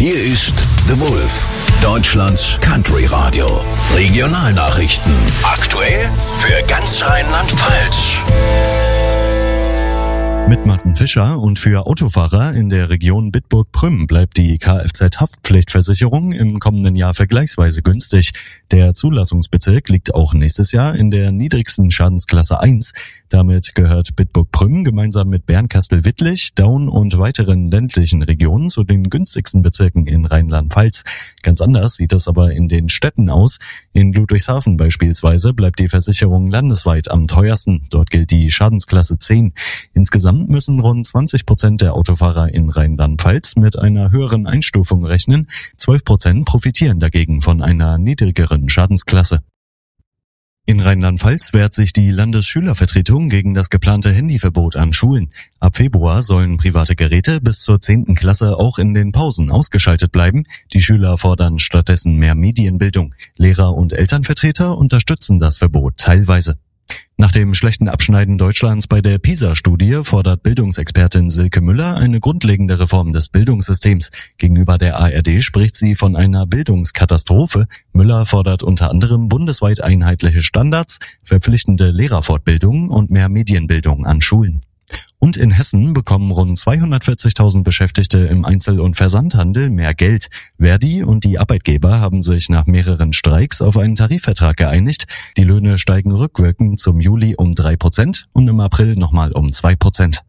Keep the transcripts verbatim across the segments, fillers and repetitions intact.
Hier ist The Wolf, Deutschlands Country Radio. Regionalnachrichten. Aktuell für ganz Rheinland-Pfalz. Mit Martin Fischer und für Autofahrer in der Region Bitburg-Prüm bleibt die Kfz-Haftpflichtversicherung im kommenden Jahr vergleichsweise günstig. Der Zulassungsbezirk liegt auch nächstes Jahr in der niedrigsten Schadensklasse eins. Damit gehört Bitburg-Prüm gemeinsam mit Bernkastel-Wittlich, Daun und weiteren ländlichen Regionen zu den günstigsten Bezirken in Rheinland-Pfalz. Ganz anders sieht es aber in den Städten aus. In Ludwigshafen beispielsweise bleibt die Versicherung landesweit am teuersten. Dort gilt die Schadensklasse zehn. Insgesamt müssen rund zwanzig Prozent der Autofahrer in Rheinland-Pfalz mit einer höheren Einstufung rechnen. zwölf Prozent profitieren dagegen von einer niedrigeren Schadensklasse. In Rheinland-Pfalz wehrt sich die Landesschülervertretung gegen das geplante Handyverbot an Schulen. Ab Februar sollen private Geräte bis zur zehnten Klasse auch in den Pausen ausgeschaltet bleiben. Die Schüler fordern stattdessen mehr Medienbildung. Lehrer und Elternvertreter unterstützen das Verbot teilweise. Nach dem schlechten Abschneiden Deutschlands bei der PISA-Studie fordert Bildungsexpertin Silke Müller eine grundlegende Reform des Bildungssystems. Gegenüber der A R D spricht sie von einer Bildungskatastrophe. Müller fordert unter anderem bundesweit einheitliche Standards, verpflichtende Lehrerfortbildung und mehr Medienbildung an Schulen. Und in Hessen bekommen rund zweihundertvierzigtausend Beschäftigte im Einzel- und Versandhandel mehr Geld. Verdi und die Arbeitgeber haben sich nach mehreren Streiks auf einen Tarifvertrag geeinigt. Die Löhne steigen rückwirkend zum Juli um drei Prozent und im April nochmal um zwei Prozent.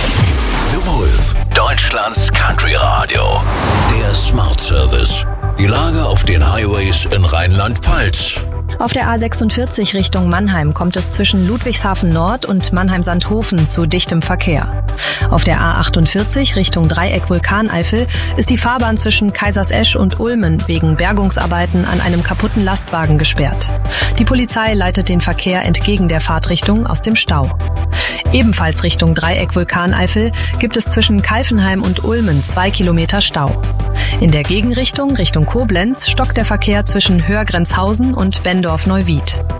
The Wolf, Deutschlands Country Radio. Der Smart Service. Die Lage auf den Highways in Rheinland-Pfalz. Auf der A sechsundvierzig Richtung Mannheim kommt es zwischen Ludwigshafen Nord und Mannheim-Sandhofen zu dichtem Verkehr. Auf der A achtundvierzig Richtung Dreieck Vulkaneifel ist die Fahrbahn zwischen Kaisersesch und Ulmen wegen Bergungsarbeiten an einem kaputten Lastwagen gesperrt. Die Polizei leitet den Verkehr entgegen der Fahrtrichtung aus dem Stau. Ebenfalls Richtung Dreieck Vulkaneifel gibt es zwischen Kalfenheim und Ulmen zwei Kilometer Stau. In der Gegenrichtung Richtung Koblenz stockt der Verkehr zwischen Hörgrenzhausen und Bendorf-Neuwied.